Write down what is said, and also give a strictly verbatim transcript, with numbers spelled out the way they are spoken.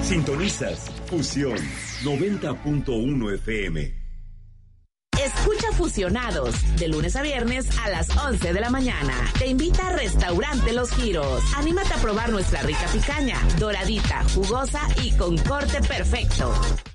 Sintonizas Fusión noventa punto uno F M. Escucha Fusionados de lunes a viernes a las once de la mañana. Te invita a Restaurante Los Giros. Anímate a probar nuestra rica picaña, doradita, jugosa y con corte perfecto.